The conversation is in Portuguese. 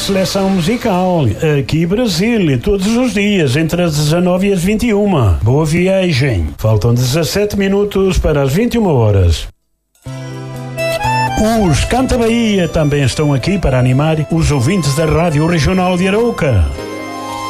seleção musical. Aqui Brasil, todos os dias, entre as 19 e as 21. Boa viagem. Faltam 17 minutos para as 21 horas. Os Canta Bahia também estão aqui para animar os ouvintes da Rádio Regional de Arouca.